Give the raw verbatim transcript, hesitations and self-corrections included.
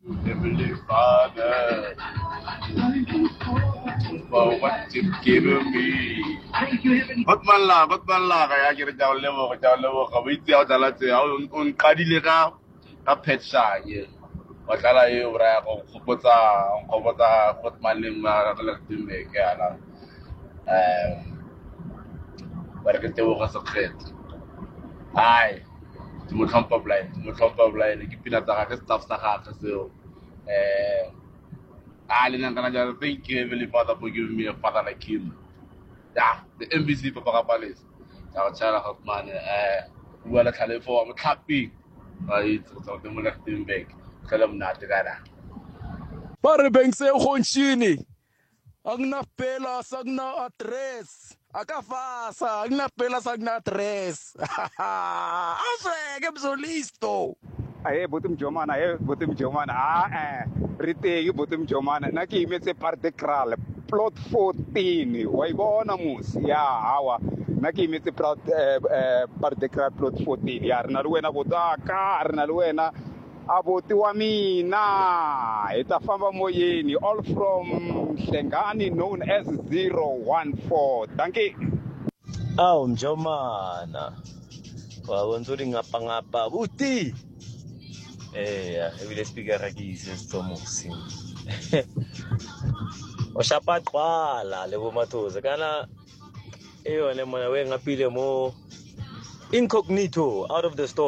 Heavenly Father, for what you've given me. Ba't man lang, ba't man lang, kaya kinajawle mo, kajawle mo, kawiti ako talaga siya, un, un kadili ka, kapet siya, yun. Matala yung raya ko, kupot sa, kupot sa, kupot maling makakalagtin eh, kaya lang, um, parang tiwo ka sakit. Ay, tumutong pa blind, tumutong pa blind, nagipinataka ka, staff sa kakasil, eh, Ali ng kanadyan, thank you, Heavenly Father, for giving me a father like him. Yeah, the M V C for Pakapalis. Ako tsara hot man, eh, wala tali po, I'm happy. Ay, ito, ito, ito mo lang timbeg. Kalam natin ka na. Pare beng se khonchini. Ang napela sag na atres. Akafasa, ang napela sag na atres. Ase, que listo. Aye, botum jomana, aye, botum jomana. Ah, eh. Rite, you botum jomana. Naki imetse parte kral. Plot fourteen. Wai bona mus. Ya, awa. Naki imetse parte eh, parte kral plot fourteen. Ya, arnaluena bodaka, arnaluena. Aboti wa mina. Itafamba moyeni. All from Shengani, known as zero one four. Thank you. Aw, mjomana. Wawonzuri ngapa-ngapa. Buti. Eh, ebile speaker aki sisto muksi. O shapat pala lebo matuza kana eyo le mona we ngapile mo incognito out of the store.